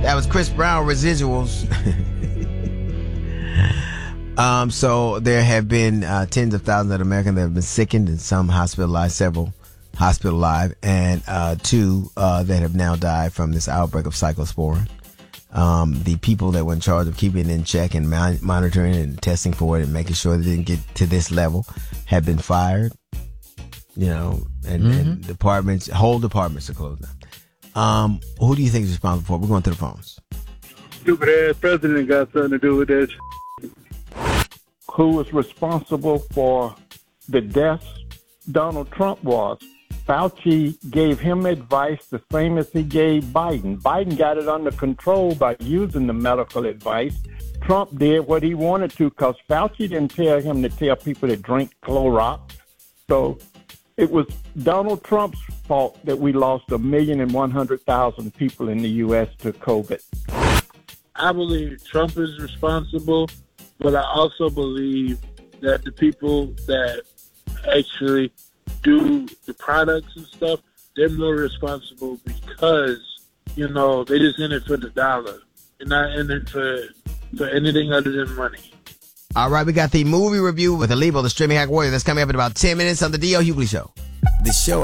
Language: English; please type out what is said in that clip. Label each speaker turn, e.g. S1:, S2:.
S1: That was Chris Brown residuals. So there have been tens of thousands of Americans that have been sickened and some hospitalized, several hospitalized, and two that have now died from this outbreak of cyclosporin. The people that were in charge of keeping it in check and monitoring it and testing for it and making sure they didn't get to this level have been fired. And departments, whole departments are closed now. Who do you think is responsible for it? We're going to the phones.
S2: Stupid ass president got something to do with that.
S3: Who was responsible for the deaths? Donald Trump was. Fauci gave him advice the same as he gave Biden. Biden got it under control by using the medical advice. Trump did what he wanted to because Fauci didn't tell him to tell people to drink Clorox. So it was Donald Trump's fault that we lost 1,100,000 people in the U.S. to COVID.
S4: I believe Trump is responsible, but I also believe that the people that actually do the products and stuff, they're more responsible because, they just in it for the dollar. They're not in it for anything other than money.
S1: All right, we got the movie review with Alibo, the streaming hack warrior. That's coming up in about 10 minutes on the D.L. Hughley Show.
S5: The show